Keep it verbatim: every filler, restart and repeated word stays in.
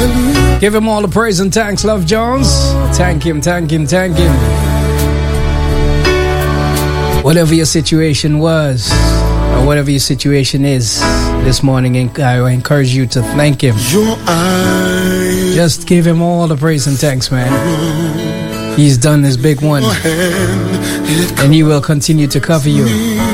Give him all the praise and thanks, Love Jones. Thank him, thank him, thank him. Whatever your situation was, or whatever your situation is, this morning I encourage you to thank him. Just give him all the praise and thanks, man. He's done this big one, and he will continue to cover you.